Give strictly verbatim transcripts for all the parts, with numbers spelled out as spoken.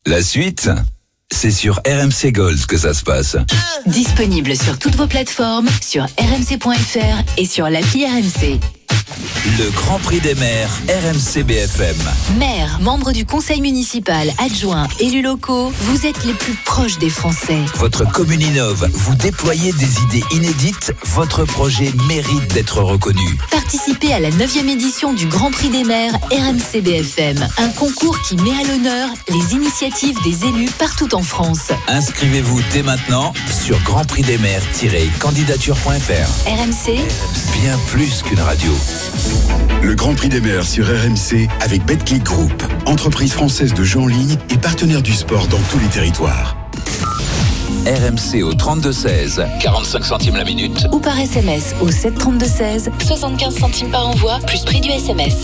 La suite, c'est sur R M C Gold que ça se passe. Disponible sur toutes vos plateformes, sur r m c point f r et sur l'appli R M C. Le Grand Prix des maires R M C B F M. Maires, membres du conseil municipal, adjoints, élus locaux, vous êtes les plus proches des Français. Votre commune innove, vous déployez des idées inédites, votre projet mérite d'être reconnu. Participez à la neuvième édition du Grand Prix des maires R M C B F M, un concours qui met à l'honneur les initiatives des élus partout en France. Inscrivez-vous dès maintenant sur grand prix des maires tiret candidature point f r. R M C, bien plus qu'une radio. Le Grand Prix des maires sur R M C avec Betclic Group, entreprise française de jeux en ligne et partenaire du sport dans tous les territoires. R M C au trente-deux seize, quarante-cinq centimes la minute. ou par S M S au sept trente-deux seize, soixante-quinze centimes par envoi, plus prix du S M S.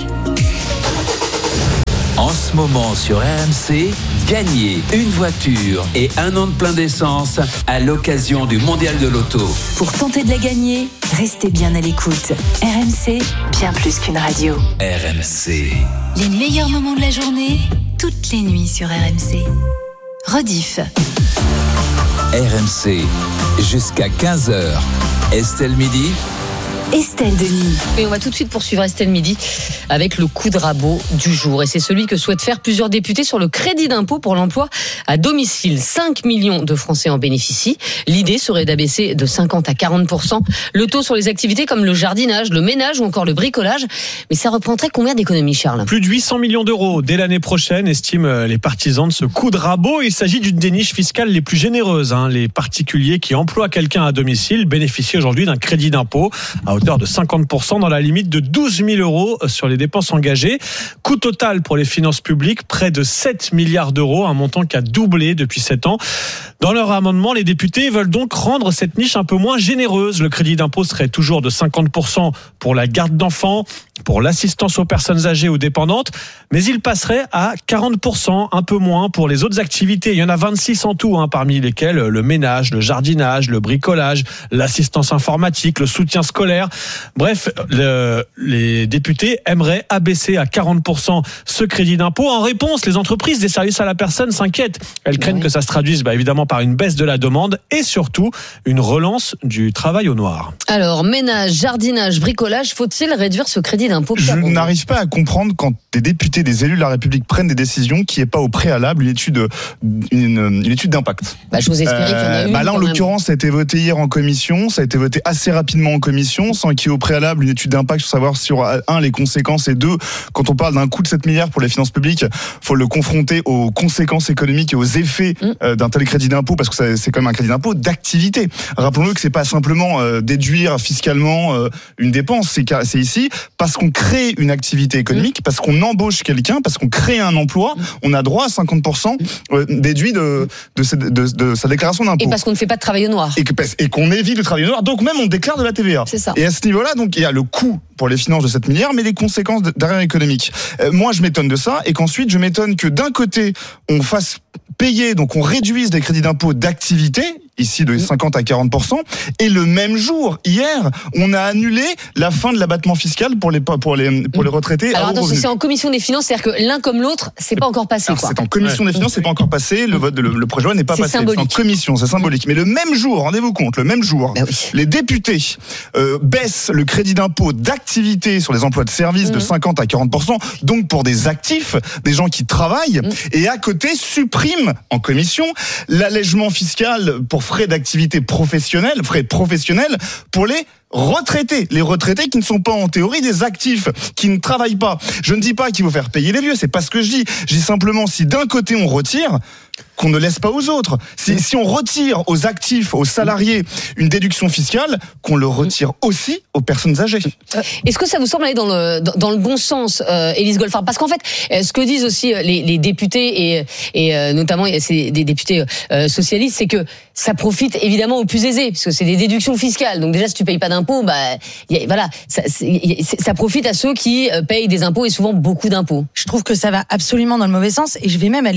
En ce moment sur R M C, gagnez une voiture et un an de plein d'essence à l'occasion du Mondial de l'Auto. Pour tenter de la gagner, restez bien à l'écoute. R M C, bien plus qu'une radio. R M C. Les meilleurs moments de la journée, toutes les nuits sur R M C. Rediff. R M C, jusqu'à quinze heures. Estelle Midi. Estelle Denis. Et on va tout de suite poursuivre Estelle Midi avec le coup de rabot du jour. Et c'est celui que souhaitent faire plusieurs députés sur le crédit d'impôt pour l'emploi à domicile. cinq millions de Français en bénéficient. L'idée serait d'abaisser de cinquante à quarante pour cent le taux sur les activités comme le jardinage, le ménage ou encore le bricolage. Mais ça reprendrait combien d'économies, Charles ? Plus de huit cents millions d'euros dès l'année prochaine, estiment les partisans de ce coup de rabot. Il s'agit d'une des niches fiscales les plus généreuses. Hein. Les particuliers qui emploient quelqu'un à domicile bénéficient aujourd'hui d'un crédit d'impôt à hauteur de cinquante pour cent dans la limite de douze mille euros sur les dépenses engagées. Coût total pour les finances publiques, près de sept milliards d'euros, un montant qui a doublé depuis sept ans. Dans leur amendement, les députés veulent donc rendre cette niche un peu moins généreuse. Le crédit d'impôt serait toujours de cinquante pour cent pour la garde d'enfants, pour l'assistance aux personnes âgées ou dépendantes, mais il passerait à quarante pour cent, un peu moins pour les autres activités. Il y en a vingt-six en tout, hein, parmi lesquelles le ménage, le jardinage, le bricolage, l'assistance informatique, le soutien scolaire. Bref, le, les députés aimeraient abaisser à quarante pour cent ce crédit d'impôt. En réponse, les entreprises des services à la personne s'inquiètent. Elles craignent oui. que ça se traduise bah, évidemment par une baisse de la demande et surtout une relance du travail au noir. Alors, ménage, jardinage, bricolage, faut-il réduire ce crédit d'impôt ? Je n'arrive pas à comprendre quand des députés, des élus de la République prennent des décisions qu'il n'y ait pas au préalable une étude, une, une étude d'impact. Bah, je vous explique qu'il y en a une. Bah là, en l'occurrence, ça a été voté hier en commission, ça a été voté assez rapidement en commission, sans qu'il y ait au préalable une étude d'impact pour savoir sur, un, les conséquences, et deux, quand on parle d'un coût de sept milliards pour les finances publiques, il faut le confronter aux conséquences économiques et aux effets mmh. euh, d'un tel crédit d'impôt, parce que ça, c'est quand même un crédit d'impôt d'activité. Rappelons-le que c'est pas simplement euh, déduire fiscalement euh, une dépense, c'est, c'est ici parce qu'on crée une activité économique, mmh. parce qu'on embauche quelqu'un, parce qu'on crée un emploi, mmh. on a droit à cinquante pour cent euh, déduit de, de, de, de, de sa déclaration d'impôt. Et parce qu'on ne fait pas de travail au noir. Et, que, et qu'on évite le travail au noir, donc même on déclare de la T V A. C'est ça. Et à ce niveau-là, donc il y a le coût pour les finances de sept milliards, mais les conséquences derrière économiques. Euh, moi, je m'étonne de ça, et qu'ensuite, je m'étonne que d'un côté, on fasse payer, donc on réduise les crédits d'impôt d'activité, ici de cinquante à quarante pour cent, et le même jour, hier, on a annulé la fin de l'abattement fiscal pour les, pour les, pour les retraités. Alors attention, c'est en commission des finances, c'est-à-dire que l'un comme l'autre, c'est pas encore passé. Alors, quoi. C'est en commission ouais. des finances, c'est pas encore passé, le, vote, le, le projet de loi n'est pas c'est passé. Symbolique. C'est en commission, c'est symbolique. Mais le même jour, rendez-vous compte, le même jour, bah oui. les députés euh, baissent le crédit d'impôt d'activité sur les emplois de service mmh. de cinquante à quarante pour cent, donc pour des actifs, des gens qui travaillent, mmh. et à côté suppriment en commission l'allègement fiscal pour frais d'activité professionnels, frais professionnels pour les retraités, les retraités qui ne sont pas en théorie des actifs, qui ne travaillent pas. Je ne dis pas qu'il faut faire payer les vieux, c'est pas ce que je dis. Je dis simplement, si d'un côté on retire, qu'on ne laisse pas aux autres. Si, si on retire aux actifs, aux salariés, une déduction fiscale, qu'on le retire aussi aux personnes âgées. Est-ce que ça vous semble aller dans le, dans le bon sens, euh, Élise Goldfarb ? Parce qu'en fait, ce que disent aussi les, les députés, et, et euh, notamment c'est des députés euh, socialistes, c'est que ça profite évidemment aux plus aisés, parce que c'est des déductions fiscales. Donc déjà, si tu payes pas d'impôts, bah, y a, voilà, ça, ça profite à ceux qui payent des impôts, et souvent beaucoup d'impôts. Je trouve que ça va absolument dans le mauvais sens, et je vais même aller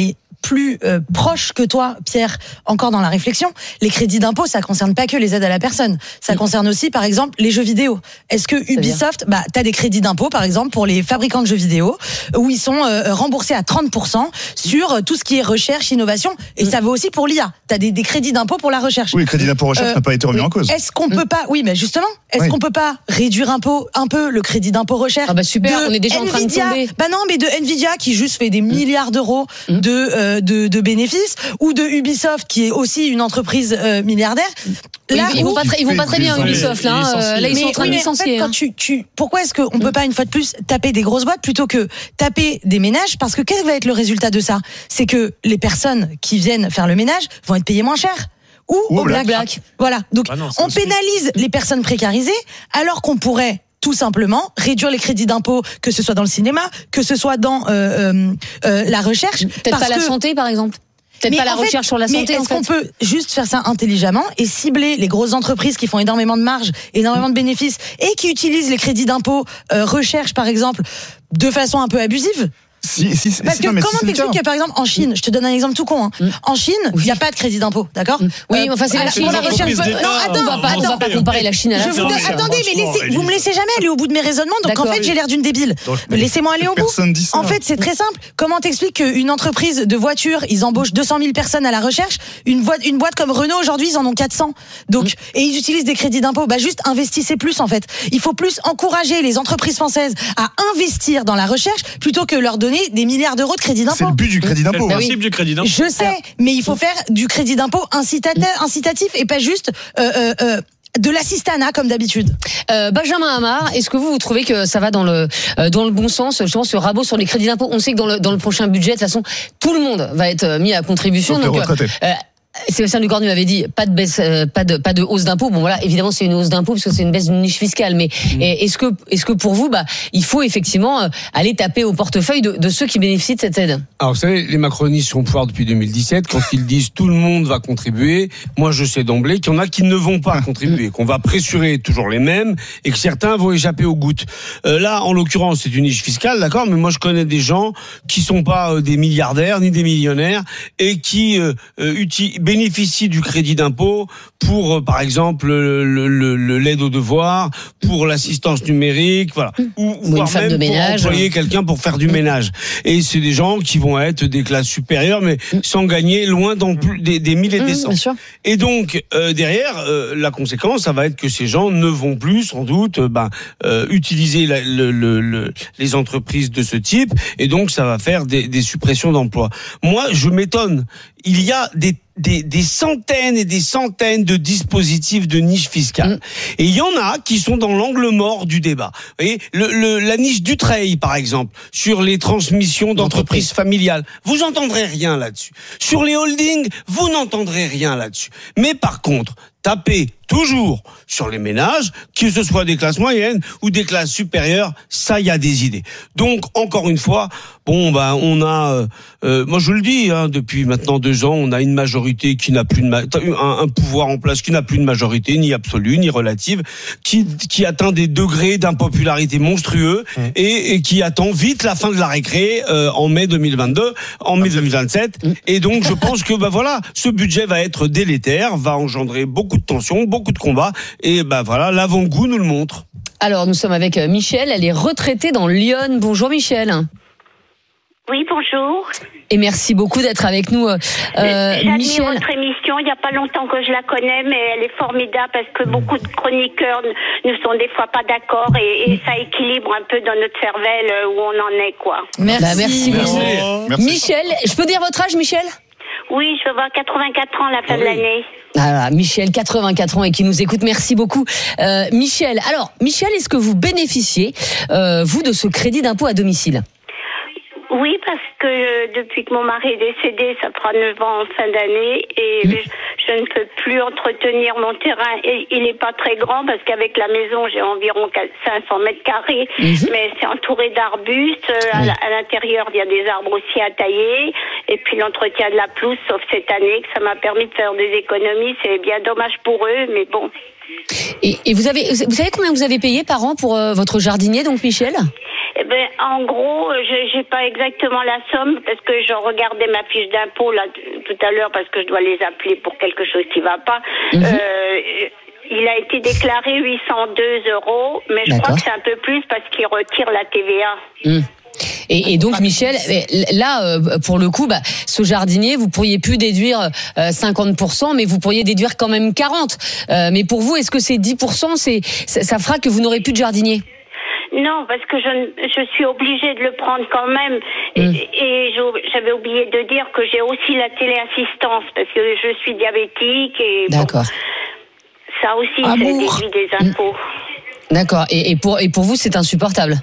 plus euh, proche que toi, Pierre, encore dans la réflexion. Les crédits d'impôt, ça concerne pas que les aides à la personne. Ça concerne aussi, par exemple, les jeux vidéo. Est-ce que Ubisoft, bah, t'as des crédits d'impôt, par exemple, pour les fabricants de jeux vidéo, où ils sont euh, remboursés à trente pour cent sur tout ce qui est recherche, innovation, et ça vaut aussi pour l'I A. T'as des, des crédits d'impôt pour la recherche. Oui, le crédit d'impôt recherche Euh, n'a pas été remis en cause. Est-ce qu'on peut pas, oui, mais justement, est-ce Oui. qu'on peut pas réduire un peu, un peu le crédit d'impôt recherche? Ah bah super, de on est déjà en train de Nvidia, tomber. Bah non, mais de Nvidia qui juste fait des milliards d'euros Mmh. de, euh, de de bénéfices, ou de Ubisoft qui est aussi une entreprise euh, milliardaire. Là, ils, ils vont où- pas très, ils vont pas très bien Ils Ubisoft là. hein. Euh, Là ils mais sont en train oui, de mais en fait, licencier. quand hein. tu, tu, pourquoi est-ce qu'on peut pas une fois de plus taper des grosses boîtes plutôt que taper des ménages? Parce que quel va être le résultat de ça? C'est que les personnes qui viennent faire le ménage vont être payées moins cher. Ou Ou au black. black. Voilà. Donc Ah non, ça on aussi. pénalise les personnes précarisées alors qu'on pourrait tout simplement réduire les crédits d'impôt, que ce soit dans le cinéma, que ce soit dans euh, euh, euh, la recherche. Peut-être parce pas la que- santé par exemple. Peut-être mais pas la en fait- recherche sur la mais santé en est-ce qu'on fait. peut juste faire ça intelligemment et cibler les grosses entreprises qui font énormément de marge, énormément de bénéfices et qui utilisent les crédits d'impôt euh, recherche par exemple de façon un peu abusive? Si, si, si, Parce si, que non, mais comment si c'est le t'expliques cas. que par exemple en Chine, je te donne un exemple tout con, hein. Mm. En Chine, il n'y a pas de crédit d'impôt, d'accord? Oui, Euh, mais enfin c'est la alors, Chine. pour la les recherche. entreprises Non, d'État, attends, on va pas, on va pas attends. comparer la Chine à la Je vous France. donne- Franchement, attendez, mais laissez, vous me laissez jamais aller au bout de mes raisonnements, donc en D'accord. fait j'ai l'air d'une débile. Donc, Laissez-moi aller au bout. Personne dit ça. En fait, c'est très simple. Comment t'expliques qu'une entreprise de voitures, ils embauchent deux cent mille personnes à la recherche, une boîte, une boîte comme Renault aujourd'hui, ils en ont quatre cents. Donc, Mm. et ils utilisent des crédits d'impôt. Bah juste investissez plus en fait. Il faut plus encourager les entreprises françaises à investir dans la recherche plutôt que leur donner des milliards d'euros de crédit C'est d'impôt. le but du crédit C'est le d'impôt. Bah hein. principe du crédit d'impôt. Je sais, mais il faut faire du crédit d'impôt incitatif, incitatif et pas juste euh, euh, euh, de l'assistanat comme d'habitude. Euh, Benjamin Hamar, est-ce que vous, vous trouvez que ça va dans le euh, dans le bon sens, justement ce rabot sur les crédits d'impôt? On sait que dans le dans le prochain budget, de toute façon, tout le monde va être euh, mis à contribution. Sauf les donc, retraités. euh, Sébastien Lecornu avait dit pas de baisse, euh, pas de pas de hausse d'impôt. Bon voilà, évidemment c'est une hausse d'impôt parce que c'est une baisse d'une niche fiscale. Mais et est-ce que est-ce que pour vous, bah il faut effectivement euh, aller taper au portefeuille de, de ceux qui bénéficient de cette aide? Alors, vous savez, les macronistes sont au pouvoir depuis deux mille dix-sept. Quand ils disent tout le monde va contribuer, moi, je sais d'emblée qu'il y en a qui ne vont pas contribuer, qu'on va pressurer toujours les mêmes et que certains vont échapper aux gouttes. Euh, là, en l'occurrence, c'est une niche fiscale, d'accord, mais moi, je connais des gens qui sont pas euh, des milliardaires ni des millionnaires et qui euh, euh, uti- bénéficient du crédit d'impôt pour, euh, par exemple, le, le, le, l'aide aux devoirs, pour l'assistance numérique, voilà, ou, une voire femme même de ménage. pour employer quelqu'un pour faire du ménage. Et c'est des gens qui vont être des classes supérieures, mais sans gagner loin dans plus des, des mille et des Mmh, cents. bien sûr. Et donc euh, derrière, euh, la conséquence, ça va être que ces gens ne vont plus, sans doute, euh, ben, euh, utiliser la, le, le, le, les entreprises de ce type, et donc ça va faire des, des suppressions d'emplois. Moi, je m'étonne. Il y a des Des, des centaines et des centaines de dispositifs de niche fiscale. Mmh. Et il y en a qui sont dans l'angle mort du débat. Vous voyez, le, le, la niche d'Utreil, par exemple, sur les transmissions d'entreprises familiales. Vous entendrez rien là-dessus. Sur les holdings, vous n'entendrez rien là-dessus. Mais par contre, tapez toujours sur les ménages, que ce soit des classes moyennes ou des classes supérieures, ça, il y a des idées. Donc, encore une fois, bon, ben, on a, euh, euh, moi je le dis, hein, depuis maintenant deux ans, on a une majorité qui n'a plus de ma- un, un pouvoir en place qui n'a plus de majorité, ni absolue, ni relative, qui, qui atteint des degrés d'impopularité monstrueux mmh. et, et qui attend vite la fin de la récré euh, en mai deux mille vingt-deux, en mai deux mille vingt-sept. Mmh. Et donc, je pense que, ben voilà, ce budget va être délétère, va engendrer beaucoup de tensions, beaucoup de combats, et ben voilà, l'avant-goût nous le montre. Alors, nous sommes avec Michel, elle est retraitée dans Lyon. Bonjour Michel. Oui, bonjour. Et merci beaucoup d'être avec nous. Euh, J'admire Michel. votre émission. Il n'y a pas longtemps que je la connais, mais elle est formidable parce que beaucoup de chroniqueurs ne sont des fois pas d'accord et, et ça équilibre un peu dans notre cervelle où on en est, quoi. Merci. Bah, merci, Merci. Merci. Michel, je peux dire votre âge, Michel? Oui, je vais avoir quatre-vingt-quatre ans à la fin oui. de l'année. Ah, Michel, quatre-vingt-quatre ans et qui nous écoute, merci beaucoup. Euh, Michel, alors, Michel, est-ce que vous bénéficiez, euh, vous, de ce crédit d'impôt à domicile? Oui, parce que euh, depuis que mon mari est décédé, ça fera neuf ans en fin d'année, et mmh. je, je ne peux plus entretenir mon terrain. Et il n'est pas très grand, parce qu'avec la maison, j'ai environ cinq cents mètres carrés, mmh. mais c'est entouré d'arbustes. Mmh. À, à l'intérieur, il y a des arbres aussi à tailler, et puis l'entretien de la pelouse, sauf cette année, que ça m'a permis de faire des économies. C'est bien dommage pour eux, mais bon. Et, et vous avez, vous savez combien vous avez payé par an pour euh, votre jardinier, donc, Michel? Eh ben, en gros, je n'ai pas exactement la somme parce que je regardais ma fiche d'impôt là tout à l'heure parce que je dois les appeler pour quelque chose qui va pas. Mm-hmm. Euh, il a été déclaré huit cent deux euros, mais je D'accord. crois que c'est un peu plus parce qu'il retire la T V A. Mm. Et, et donc Michel, là pour le coup, bah, ce jardinier, vous pourriez plus déduire cinquante pour cent, mais vous pourriez déduire quand même quarante. Euh, mais pour vous, est-ce que ces dix pour cent, c'est, ça fera que vous n'aurez plus de jardinier ? Non, parce que je, je suis obligée de le prendre quand même. Et, mmh. et je, j'avais oublié de dire que j'ai aussi la téléassistance parce que je suis diabétique et D'accord. Bon, ça aussi, Amour. C'est déduit des impôts. Mmh. D'accord. Et, et pour et pour vous, c'est insupportable.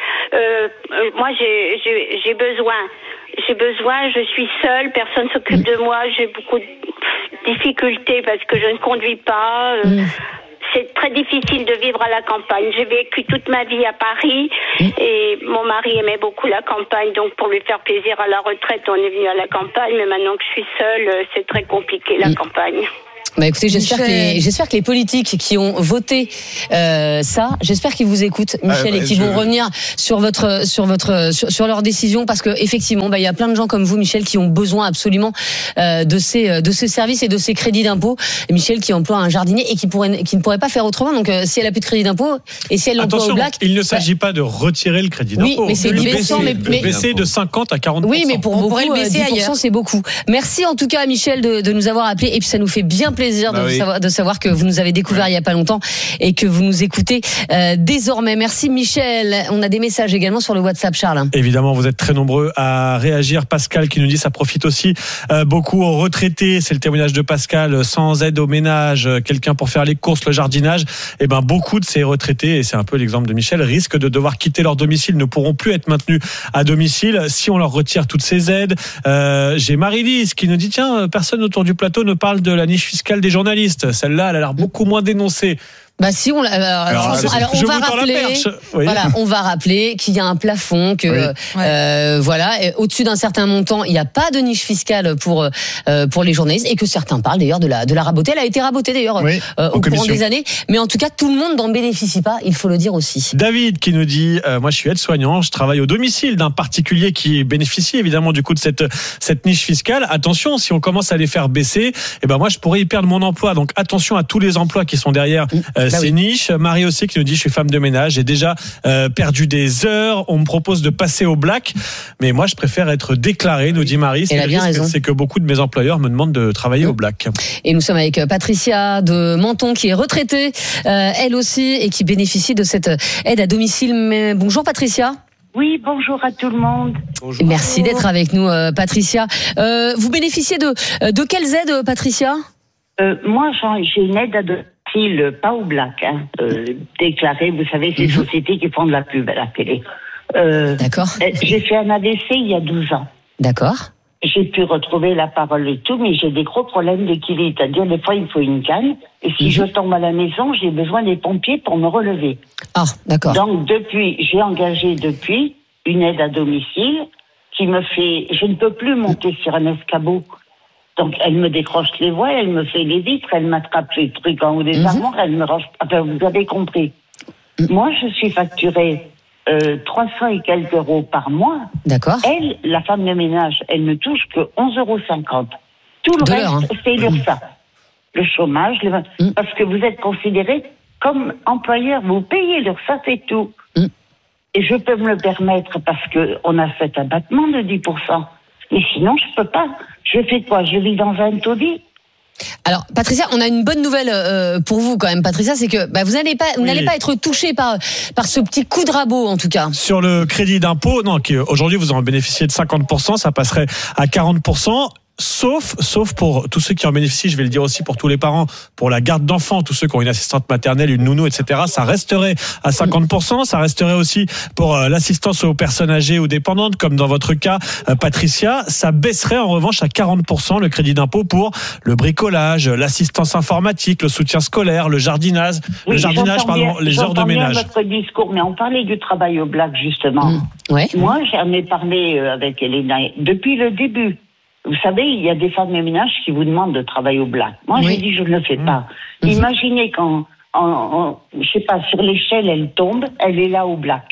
Euh, moi, j'ai, j'ai, j'ai besoin. J'ai besoin, je suis seule, personne s'occupe mmh. de moi, j'ai beaucoup de difficultés parce que je ne conduis pas. Euh, mmh. C'est très difficile de vivre à la campagne. J'ai vécu toute ma vie à Paris et mon mari aimait beaucoup la campagne. Donc, pour lui faire plaisir à la retraite, on est venu à la campagne. Mais maintenant que je suis seule, c'est très compliqué, la mmh. campagne. Bah écoutez, j'espère que, les, j'espère que les politiques qui ont voté euh, ça, j'espère qu'ils vous écoutent, Michel, ah, bah, et qu'ils je... vont revenir sur votre, sur votre, sur, sur leur décision, parce que effectivement, bah il y a plein de gens comme vous, Michel, qui ont besoin absolument euh, de ces, de ces services et de ces crédits d'impôt. Et Michel qui emploie un jardinier et qui pourrait, qui ne pourrait pas faire autrement. Donc, euh, si elle a plus de crédit d'impôt et si elle l'emploie au black, il ne s'agit bah, pas de retirer le crédit d'impôt. Oui, mais c'est le dix pour cent, baisser, mais, mais baisser de cinquante à quarante pour cent. Oui, mais pour on beaucoup, pourrait le baisser dix pour cent, ailleurs. C'est beaucoup. Merci en tout cas, Michel, de, de nous avoir appelés. Et puis, ça nous fait bien plaisir bah de oui. savoir, de savoir que vous nous avez découvert ouais. il y a pas longtemps et que vous nous écoutez euh, désormais. Merci Michel. On a des messages également sur le WhatsApp, Charles. Évidemment, vous êtes très nombreux à réagir. Pascal qui nous dit ça profite aussi euh, beaucoup aux retraités. C'est le témoignage de Pascal. Sans aide au ménage, quelqu'un pour faire les courses, le jardinage. Et ben beaucoup de ces retraités, et c'est un peu l'exemple de Michel, risquent de devoir quitter leur domicile, ne pourront plus être maintenus à domicile si on leur retire toutes ces aides. Euh, j'ai Marie-Lise qui nous dit tiens, personne autour du plateau ne parle de la niche fiscale des journalistes. Celle-là, elle a l'air beaucoup moins dénoncée. Bah si on alors, alors, alors on va rappeler oui. voilà on va rappeler qu'il y a un plafond que oui. euh, voilà au-dessus d'un certain montant il n'y a pas de niche fiscale pour euh, pour les journalistes et que certains parlent d'ailleurs de la de la rabotée. Elle a été rabotée d'ailleurs oui, euh, au courant des années, mais en tout cas tout le monde n'en bénéficie pas, il faut le dire aussi. David qui nous dit euh, moi je suis aide-soignant, je travaille au domicile d'un particulier qui bénéficie évidemment du coup de cette cette niche fiscale. Attention, si on commence à les faire baisser, et ben moi je pourrais y perdre mon emploi. Donc attention à tous les emplois qui sont derrière euh, bah ces oui. niches. Marie aussi qui nous dit je suis femme de ménage, j'ai déjà euh, perdu des heures, on me propose de passer au black, mais moi je préfère être déclarée, nous dit Marie. Elle a bien raison. C'est que beaucoup de mes employeurs me demandent de travailler mmh. au black. Et nous sommes avec Patricia de Menton qui est retraitée, euh, elle aussi, et qui bénéficie de cette aide à domicile. Mais bonjour Patricia. Oui, bonjour à tout le monde. Bonjour. Merci d'être avec nous, euh, Patricia. Euh, vous bénéficiez de, de quelles aides, Patricia ? euh, Moi, j'ai une aide à domicile. Pas au black, hein, euh, déclaré, vous savez, ces mmh. sociétés qui font de la pub à la télé. Euh, D'accord. J'ai fait un A V C il y a douze ans. D'accord. J'ai pu retrouver la parole et tout, mais j'ai des gros problèmes d'équilibre. C'est-à-dire, des fois, il me faut une canne. Et si mmh. je tombe à la maison, j'ai besoin des pompiers pour me relever. Ah, d'accord. Donc, depuis, j'ai engagé depuis une aide à domicile qui me fait... Je ne peux plus monter sur un escabeau. Donc, elle me décroche les voiles, elle me fait les vitres, elle m'attrape les trucs en haut des mmh. armoires, elle me range... Enfin, vous avez compris. Mmh. Moi, je suis facturée euh, trois cents et quelques euros par mois. D'accord. Elle, la femme de ménage, elle ne touche que onze euros cinquante. Tout le de reste, hein. c'est l'URSSAF. Mmh. Le chômage, le... mmh. parce que vous êtes considéré comme employeur, vous payez l'URSSAF et tout. Mmh. Et je peux me le permettre parce qu'on a fait un abattement de dix pour cent. Mais sinon, je peux pas. Je fais quoi ? Je vis dans un taudis. Alors, Patricia, on a une bonne nouvelle euh, pour vous quand même, Patricia, c'est que bah, vous n'allez pas, vous oui. n'allez pas être touché par par ce petit coup de rabot en tout cas. Sur le crédit d'impôt, non, qui aujourd'hui vous en bénéficiez de cinquante pour cent, ça passerait à quarante pour cent. Sauf, sauf pour tous ceux qui en bénéficient, je vais le dire aussi pour tous les parents, pour la garde d'enfants, tous ceux qui ont une assistante maternelle, une nounou, et cetera, ça resterait à cinquante pour cent. Ça resterait aussi pour euh, l'assistance aux personnes âgées ou dépendantes, comme dans votre cas, euh, Patricia. Ça baisserait en revanche à quarante pour cent le crédit d'impôt pour le bricolage, l'assistance informatique, le soutien scolaire, le jardinage, oui, le jardinage, pardon, bien, les heures de ménage. Bien votre discours, mais on parlait du travail au black justement. Mmh, ouais. Moi, j'en ai parlé avec Elena depuis le début. Vous savez, il y a des femmes de ménage qui vous demandent de travailler au black. Moi, oui. j'ai dit, je ne le fais pas. Mmh. Imaginez quand, en, en, je sais pas, sur l'échelle, elle tombe, elle est là au black.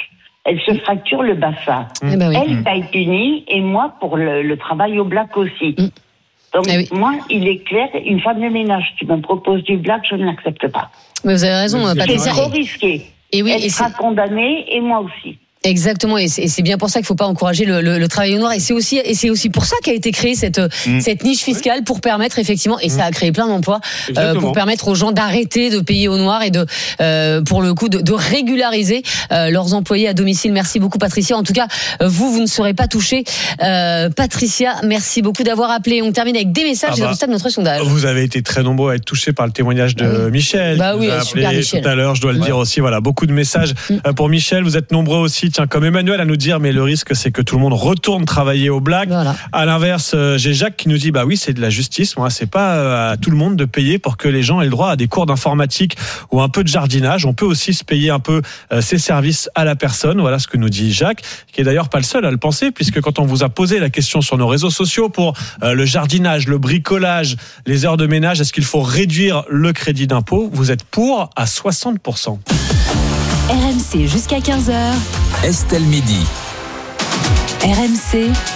elle se fracture le bassin. Eh ben oui. Elle paye punie et moi pour le, le travail au black aussi. Mm. Donc Eh oui. moi, il est clair, une femme de ménage qui me propose du black, je ne l'accepte pas. Mais vous avez raison, Mais vous avez Patricia. C'est trop risqué. Et oui, elle et sera c'est- condamnée et moi aussi. Exactement, et c'est, et c'est bien pour ça qu'il faut pas encourager le, le, le travail au noir. Et c'est aussi, et c'est aussi pour ça qu'a été créée cette Mm. cette niche fiscale pour permettre effectivement, et ça a créé plein d'emplois, euh, Exactement. pour permettre aux gens d'arrêter de payer au noir et de, euh, pour le coup, de, de régulariser euh, leurs employés à domicile. Merci beaucoup, Patricia. En tout cas, euh, vous, vous ne serez pas touchés. Euh, Patricia, merci beaucoup d'avoir appelé. On termine avec des messages Ah et bah. le résultat de notre sondage. Vous avez été très nombreux à être touchés par le témoignage de Ah oui. Michel. Bah qui oui, nous a super appelé Michel. tout à l'heure, je dois le Ouais. dire aussi. Voilà, beaucoup de messages Mm. euh, pour Michel. Vous êtes nombreux aussi. Tiens, comme Emmanuel à nous dire, mais le risque, c'est que tout le monde retourne travailler au black. Voilà. À l'inverse, euh, j'ai Jacques qui nous dit, bah oui, c'est de la justice. Moi, c'est pas euh, à tout le monde de payer pour que les gens aient le droit à des cours d'informatique ou un peu de jardinage. On peut aussi se payer un peu euh, ses services à la personne. Voilà ce que nous dit Jacques, qui est d'ailleurs pas le seul à le penser, puisque quand on vous a posé la question sur nos réseaux sociaux pour euh, le jardinage, le bricolage, les heures de ménage, est-ce qu'il faut réduire le crédit d'impôt? Vous êtes pour à soixante pour cent. R M C jusqu'à quinze heures. Estelle Midi. R M C,